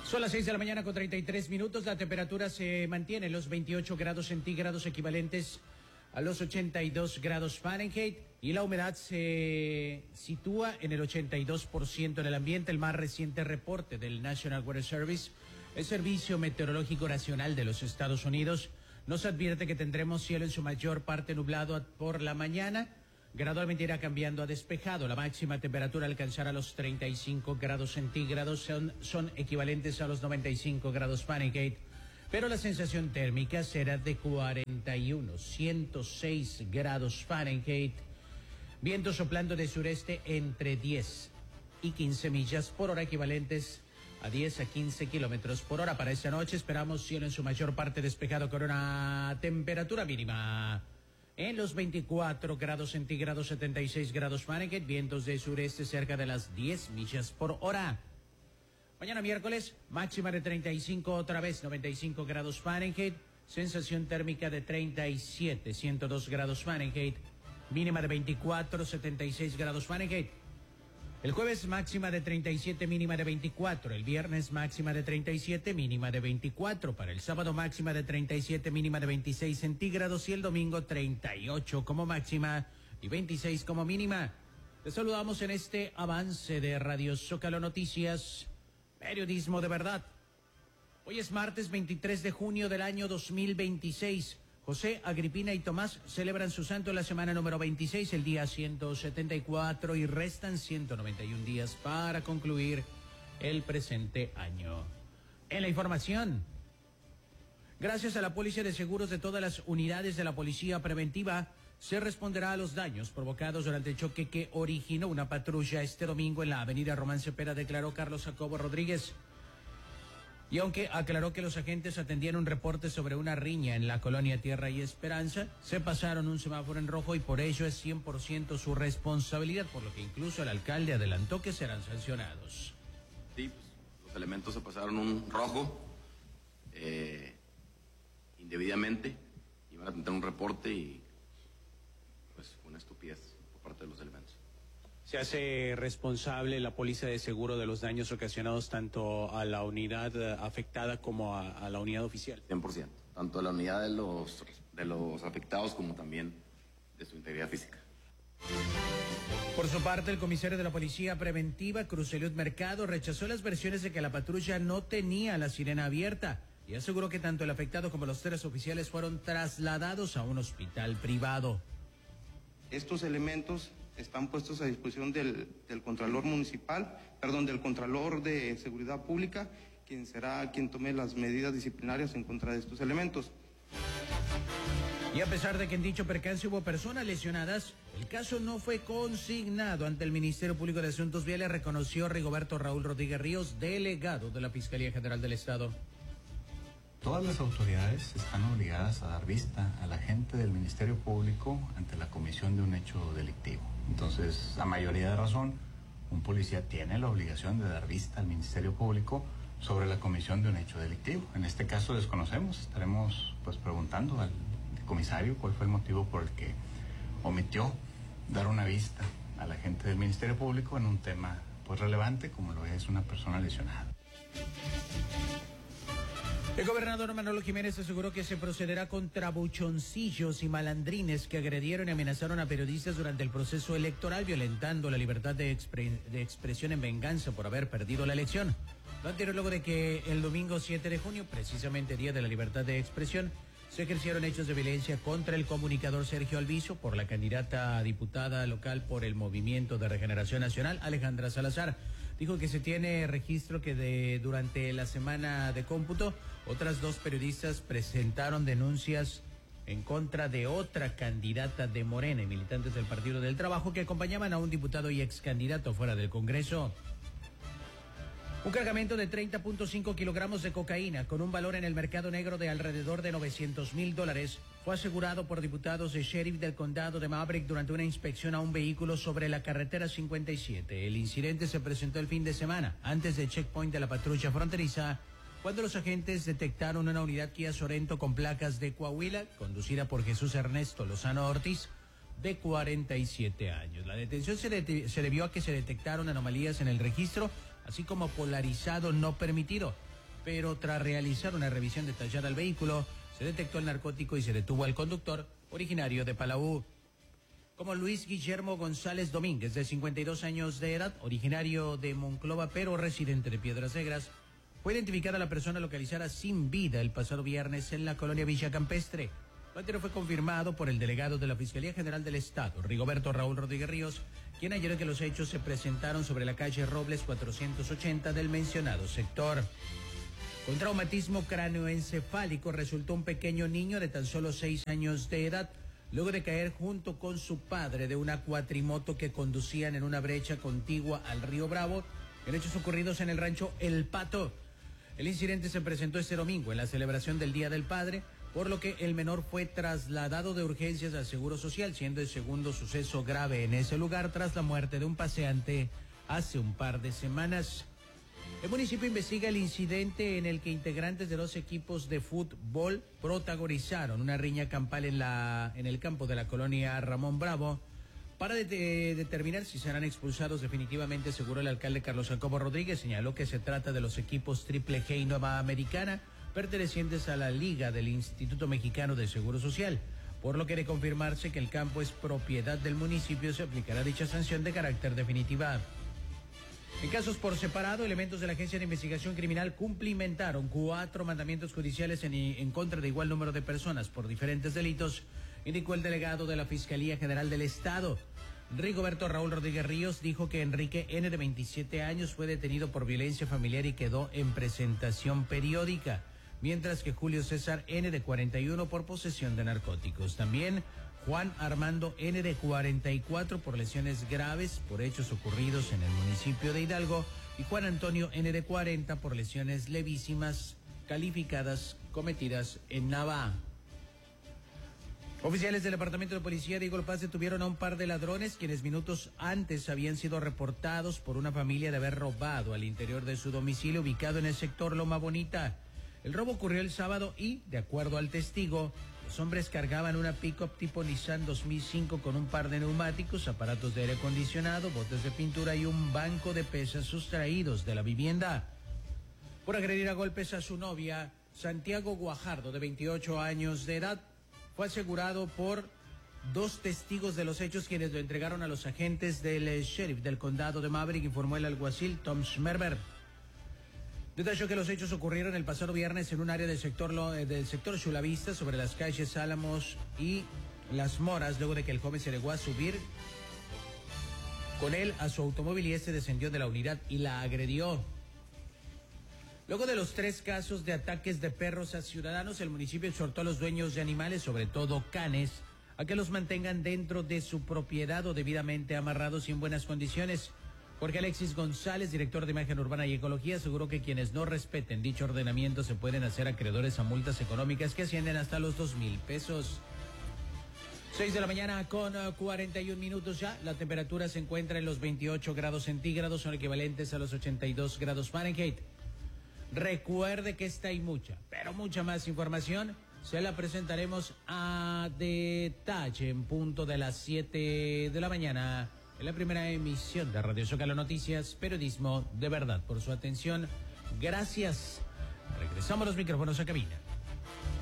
Son las 6 de la mañana con 33 minutos. La temperatura se mantiene en los 28 grados centígrados equivalentes a los 82 grados Fahrenheit y la humedad se sitúa en el 82% en el ambiente. El más reciente reporte del National Weather Service, el Servicio Meteorológico Nacional de los Estados Unidos, nos advierte que tendremos cielo en su mayor parte nublado por la mañana. Gradualmente irá cambiando a despejado. La máxima temperatura alcanzará los 35 grados centígrados, son equivalentes a los 95 grados Fahrenheit, pero la sensación térmica será de 106 grados Fahrenheit. Viento soplando de sureste entre 10 y 15 millas por hora, equivalentes a 10 a 15 kilómetros por hora. Para esta noche esperamos cielo en su mayor parte despejado con una temperatura mínima en los 24 grados centígrados, 76 grados Fahrenheit, vientos de sureste cerca de las 10 millas por hora. Mañana miércoles, máxima de 35, otra vez 95 grados Fahrenheit, sensación térmica de 37, 102 grados Fahrenheit, mínima de 24, 76 grados Fahrenheit. El jueves máxima de 37, mínima de 24. El viernes máxima de 37, mínima de 24. Para el sábado máxima de 37, mínima de 26 centígrados. Y el domingo 38 como máxima y 26 como mínima. Te saludamos en este avance de Radio Zócalo Noticias, periodismo de verdad. Hoy es martes 23 de junio del año 2026. José, Agripina y Tomás celebran su santo en la semana número 26, el día 174, y restan 191 días para concluir el presente año. En la información, gracias a la Póliza de Seguros de todas las unidades de la Policía Preventiva, se responderá a los daños provocados durante el choque que originó una patrulla este domingo en la avenida Román Cepeda, declaró Carlos Jacobo Rodríguez. Y aunque aclaró que los agentes atendían un reporte sobre una riña en la colonia Tierra y Esperanza, se pasaron un semáforo en rojo y por ello es 100% su responsabilidad, por lo que incluso el alcalde adelantó que serán sancionados. Sí, pues, los elementos se pasaron un rojo indebidamente, iban a tener un reporte y pues una estupidez por parte de los elementos. ¿Se hace responsable la póliza de seguro de los daños ocasionados tanto a la unidad afectada como a la unidad oficial? 100%, tanto a la unidad de los afectados como también de su integridad física. Por su parte, el comisario de la Policía Preventiva, Cruz Eliud Mercado, rechazó las versiones de que la patrulla no tenía la sirena abierta y aseguró que tanto el afectado como los 3 oficiales fueron trasladados a un hospital privado. Estos elementos están puestos a disposición del Contralor Municipal, del Contralor de Seguridad Pública, quien será quien tome las medidas disciplinarias en contra de estos elementos. Y a pesar de que en dicho percance hubo personas lesionadas, el caso no fue consignado ante el Ministerio Público de Asuntos Viales, reconoció Rigoberto Raúl Rodríguez Ríos, delegado de la Fiscalía General del Estado. Todas las autoridades están obligadas a dar vista a la gente del Ministerio Público ante la comisión de un hecho delictivo. Entonces, a mayoría de razón, un policía tiene la obligación de dar vista al Ministerio Público sobre la comisión de un hecho delictivo. En este caso desconocemos, estaremos preguntando al comisario cuál fue el motivo por el que omitió dar una vista a la gente del Ministerio Público en un tema relevante como lo es una persona lesionada. El gobernador Manolo Jiménez aseguró que se procederá contra buchoncillos y malandrines que agredieron y amenazaron a periodistas durante el proceso electoral, violentando la libertad de expresión en venganza por haber perdido la elección. Lo anterior luego de que el domingo 7 de junio, precisamente Día de la Libertad de Expresión, se ejercieron hechos de violencia contra el comunicador Sergio Alviso por la candidata a diputada local por el Movimiento de Regeneración Nacional, Alejandra Salazar. Dijo que se tiene registro que durante la semana de cómputo, otras 2 periodistas presentaron denuncias en contra de otra candidata de Morena y militantes del Partido del Trabajo que acompañaban a un diputado y ex candidato fuera del Congreso. Un cargamento de 30.5 kilogramos de cocaína con un valor en el mercado negro de alrededor de $900,000 fue asegurado por diputados de sheriff del condado de Maverick durante una inspección a un vehículo sobre la carretera 57. El incidente se presentó el fin de semana, antes del checkpoint de la patrulla fronteriza, cuando los agentes detectaron una unidad Kia Sorento con placas de Coahuila, conducida por Jesús Ernesto Lozano Ortiz, de 47 años. La detención se debió a que se detectaron anomalías en el registro, así como polarizado no permitido. pero tras realizar una revisión detallada al vehículo, se detectó el narcótico y se detuvo al conductor, originario de Palau. Como Luis Guillermo González Domínguez, de 52 años de edad, originario de Monclova, pero residente de Piedras Negras, fue identificada la persona localizada sin vida el pasado viernes en la colonia Villa Campestre. Lo anterior fue confirmado por el delegado de la Fiscalía General del Estado, Rigoberto Raúl Rodríguez Ríos, quien ayer que los hechos se presentaron sobre la calle Robles 480 del mencionado sector. Con traumatismo cráneoencefálico resultó un pequeño niño de tan solo 6 años de edad, luego de caer junto con su padre de una cuatrimoto que conducían en una brecha contigua al río Bravo, en hechos ocurridos en el rancho El Pato. El incidente se presentó este domingo en la celebración del Día del Padre, por lo que el menor fue trasladado de urgencias al Seguro Social, siendo el segundo suceso grave en ese lugar tras la muerte de un paseante hace un par de semanas. El municipio investiga el incidente en el que integrantes de 2 equipos de fútbol protagonizaron una riña campal en el campo de la colonia Ramón Bravo. Para determinar si serán expulsados definitivamente, aseguró el alcalde Carlos Jacobo Rodríguez. Señaló que se trata de los equipos Triple G y Nueva Americana, pertenecientes a la Liga del Instituto Mexicano de Seguro Social. Por lo que de confirmarse que el campo es propiedad del municipio, se aplicará dicha sanción de carácter definitiva. En casos por separado, elementos de la Agencia de Investigación Criminal cumplimentaron 4 mandamientos judiciales en contra de igual número de personas por diferentes delitos, indicó el delegado de la Fiscalía General del Estado. Rigoberto Raúl Rodríguez Ríos dijo que Enrique N., de 27 años, fue detenido por violencia familiar y quedó en presentación periódica, mientras que Julio César N., de 41, por posesión de narcóticos. También Juan Armando N., de 44, por lesiones graves por hechos ocurridos en el municipio de Hidalgo, y Juan Antonio N., de 40, por lesiones levísimas calificadas cometidas en Nava. Oficiales del Departamento de Policía de Eagle Pass detuvieron a un par de ladrones quienes minutos antes habían sido reportados por una familia de haber robado al interior de su domicilio ubicado en el sector Loma Bonita. El robo ocurrió el sábado y, de acuerdo al testigo, los hombres cargaban una pick-up tipo Nissan 2005 con un par de neumáticos, aparatos de aire acondicionado, botes de pintura y un banco de pesas sustraídos de la vivienda. Por agredir a golpes a su novia, Santiago Guajardo, de 28 años de edad, fue asegurado por 2 testigos de los hechos, quienes lo entregaron a los agentes del sheriff del condado de Maverick, informó el alguacil Tom Schmerber. Detalló que los hechos ocurrieron el pasado viernes en un área del sector Chulavista, sobre las calles Álamos y Las Moras, luego de que el joven se negó a subir con él a su automóvil y este descendió de la unidad y la agredió. Luego de los 3 casos de ataques de perros a ciudadanos, el municipio exhortó a los dueños de animales, sobre todo canes, a que los mantengan dentro de su propiedad o debidamente amarrados y en buenas condiciones. Jorge Alexis González, director de Imagen Urbana y Ecología, aseguró que quienes no respeten dicho ordenamiento se pueden hacer acreedores a multas económicas que ascienden hasta los 2,000 pesos. 6 de la mañana con 41 minutos ya. La temperatura se encuentra en los 28 grados centígrados, son equivalentes a los 82 grados Fahrenheit. Recuerde que esta y mucha, pero mucha más información se la presentaremos a detalle en punto de las 7 de la mañana en la primera emisión de Radio Zócalo Noticias, periodismo de verdad. Por su atención, gracias. Regresamos los micrófonos a cabina.